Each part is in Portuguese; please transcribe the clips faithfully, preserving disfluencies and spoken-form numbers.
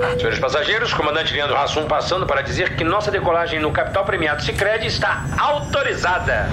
Senhores passageiros, comandante Leandro Hassum passando para dizer que nossa decolagem no Capital Premiado Sicredi está autorizada.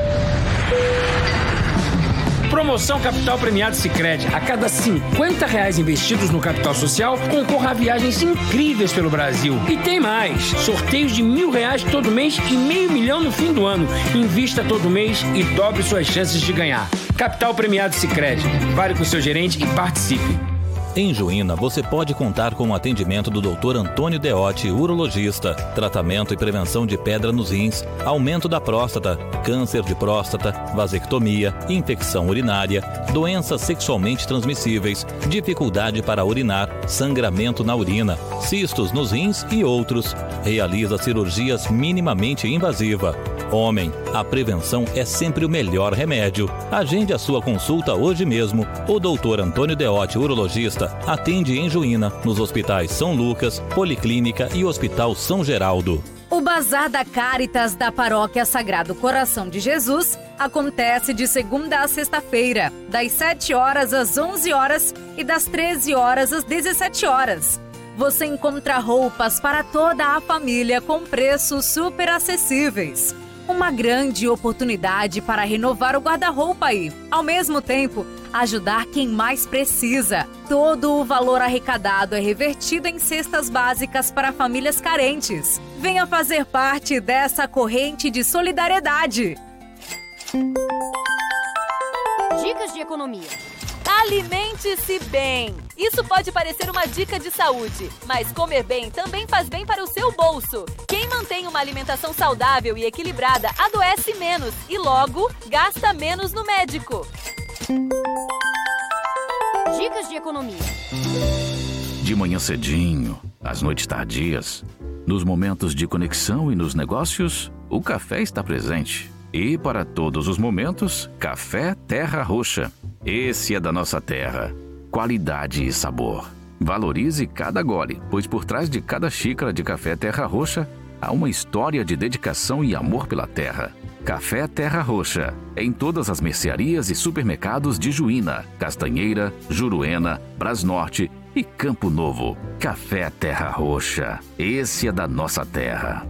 Promoção Capital Premiado Sicredi. A cada cinquenta reais investidos no capital social, concorra a viagens incríveis pelo Brasil. E tem mais. Sorteios de mil reais todo mês e meio milhão no fim do ano. Invista todo mês e dobre suas chances de ganhar. Capital Premiado Sicredi. Fale com seu gerente e participe. Em Juína, você pode contar com o atendimento do doutor Antônio Deotti, urologista, tratamento e prevenção de pedra nos rins, aumento da próstata, câncer de próstata, vasectomia, infecção urinária, doenças sexualmente transmissíveis, dificuldade para urinar, sangramento na urina, cistos nos rins e outros. Realiza cirurgias minimamente invasiva. Homem, a prevenção é sempre o melhor remédio. Agende a sua consulta hoje mesmo. O doutor Antônio Deotti, urologista, atende em Juína, nos hospitais São Lucas, Policlínica e Hospital São Geraldo. O Bazar da Caritas da Paróquia Sagrado Coração de Jesus acontece de segunda a sexta-feira, das sete horas às onze horas e das treze horas às dezessete horas. Você encontra roupas para toda a família com preços super acessíveis. Uma grande oportunidade para renovar o guarda-roupa e, ao mesmo tempo, ajudar quem mais precisa. Todo o valor arrecadado é revertido em cestas básicas para famílias carentes. Venha fazer parte dessa corrente de solidariedade. Dicas de economia. Alimente-se bem! Isso pode parecer uma dica de saúde, mas comer bem também faz bem para o seu bolso. Quem mantém uma alimentação saudável e equilibrada adoece menos e, logo, gasta menos no médico. Dicas de economia. De manhã cedinho, às noites tardias, nos momentos de conexão e nos negócios, o café está presente. E para todos os momentos, Café Terra Roxa. Esse é da nossa terra. Qualidade e sabor. Valorize cada gole, pois por trás de cada xícara de Café Terra Roxa há uma história de dedicação e amor pela terra. Café Terra Roxa. Em todas as mercearias e supermercados de Juína, Castanheira, Juruena, Brasnorte e Campo Novo. Café Terra Roxa. Esse é da nossa terra.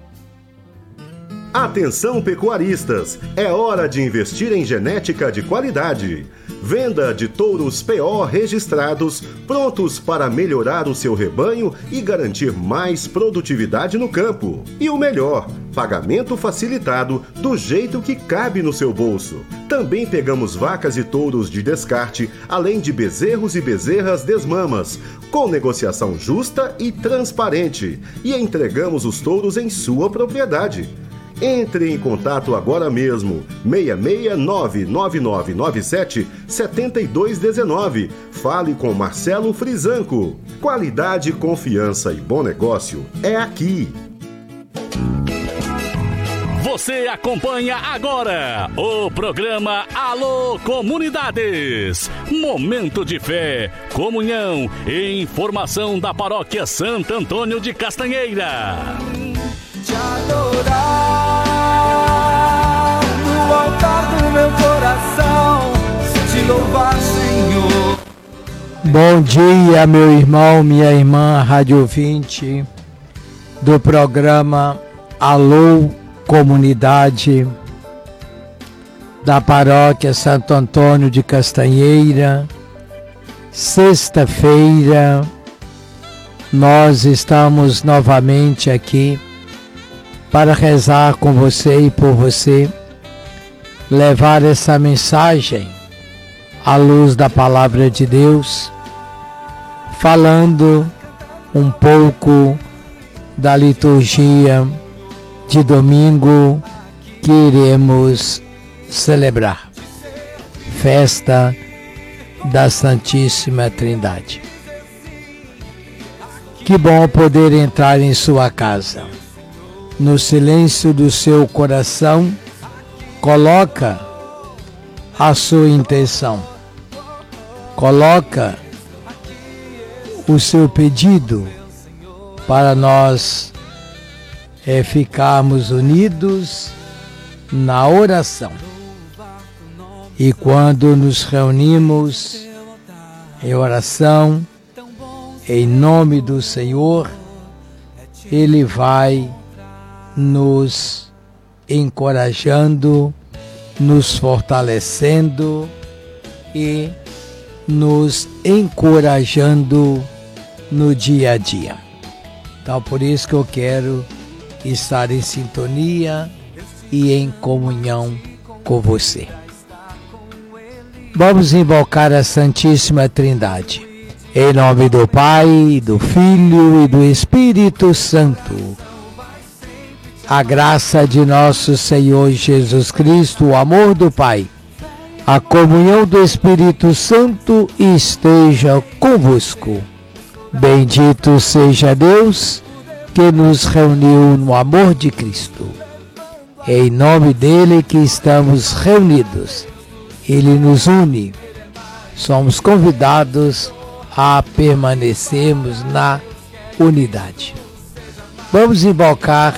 Atenção pecuaristas, é hora de investir em genética de qualidade. Venda de touros P O registrados, prontos para melhorar o seu rebanho e garantir mais produtividade no campo. E o melhor, pagamento facilitado do jeito que cabe no seu bolso. Também pegamos vacas e touros de descarte, além de bezerros e bezerras desmamas, com negociação justa e transparente. E entregamos os touros em sua propriedade. Entre em contato agora mesmo, seis seis nove nove nove nove sete sete dois um nove. Fale com Marcelo Frisanco. Qualidade, confiança e bom negócio é aqui. Você acompanha agora o programa Alô Comunidades. Momento de fé, comunhão e informação da Paróquia Santo Antônio de Castanheira. Te adorar no altar do meu coração, te louvar, Senhor. Bom dia, meu irmão, minha irmã, rádio ouvinte do programa Alô Comunidade da Paróquia Santo Antônio de Castanheira. Sexta-feira, nós estamos novamente aqui para rezar com você e por você, levar essa mensagem à luz da Palavra de Deus, falando um pouco da liturgia de domingo que iremos celebrar, festa da Santíssima Trindade. Que bom poder entrar em sua casa. No silêncio do seu coração, coloca a sua intenção, coloca o seu pedido para nós é, ficarmos unidos na oração. E quando nos reunimos em oração, em nome do Senhor, Ele vai nos encorajando, nos fortalecendo e nos encorajando no dia a dia. Então, por isso que eu quero estar em sintonia e em comunhão com você. Vamos invocar a Santíssima Trindade. Em nome do Pai, do Filho e do Espírito Santo. A graça de nosso Senhor Jesus Cristo, o amor do Pai, a comunhão do Espírito Santo esteja convosco. Bendito seja Deus que nos reuniu no amor de Cristo. É em nome dele que estamos reunidos. Ele nos une. Somos convidados a permanecermos na unidade. Vamos invocar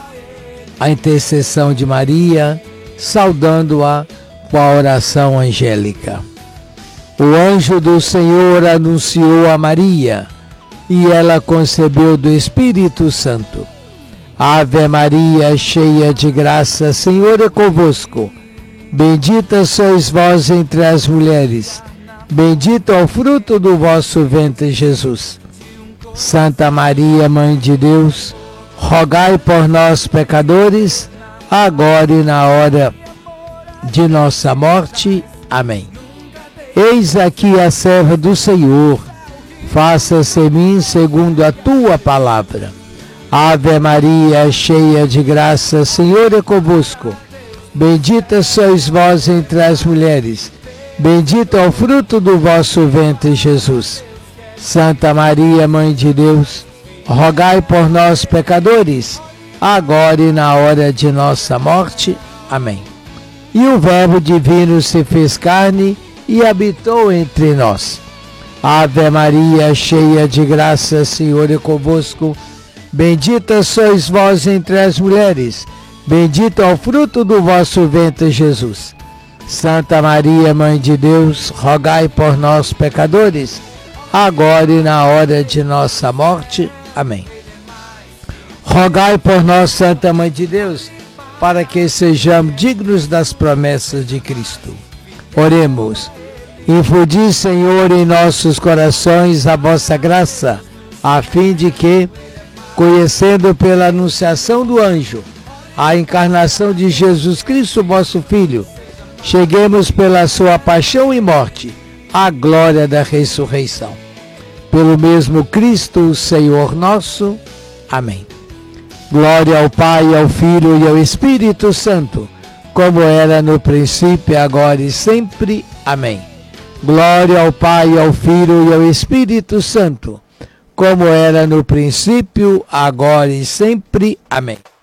a intercessão de Maria, saudando-a com a oração angélica. O anjo do Senhor anunciou a Maria, e ela concebeu do Espírito Santo. Ave Maria, cheia de graça, Senhor é convosco. Bendita sois vós entre as mulheres. Bendito é o fruto do vosso ventre, Jesus. Santa Maria, Mãe de Deus, rogai por nós, pecadores, agora e na hora de nossa morte. Amém. Eis aqui a serva do Senhor, faça-se em mim segundo a tua palavra. Ave Maria, cheia de graça, Senhor é convosco. Bendita sois vós entre as mulheres. Bendito é o fruto do vosso ventre, Jesus. Santa Maria, Mãe de Deus, rogai por nós, pecadores, agora e na hora de nossa morte. Amém. E o Verbo divino se fez carne e habitou entre nós. Ave Maria, cheia de graça, Senhor é convosco. Bendita sois vós entre as mulheres. Bendito é o fruto do vosso ventre, Jesus. Santa Maria, Mãe de Deus, rogai por nós, pecadores, agora e na hora de nossa morte. Amém. Rogai por nós, Santa Mãe de Deus, para que sejamos dignos das promessas de Cristo. Oremos. Infundi, Senhor, em nossos corações a vossa graça, a fim de que, conhecendo pela anunciação do anjo a encarnação de Jesus Cristo, vosso Filho, cheguemos pela sua paixão e morte à glória da ressurreição. Pelo mesmo Cristo, Senhor nosso. Amém. Glória ao Pai, ao Filho e ao Espírito Santo, como era no princípio, agora e sempre. Amém. Glória ao Pai, ao Filho e ao Espírito Santo, como era no princípio, agora e sempre. Amém.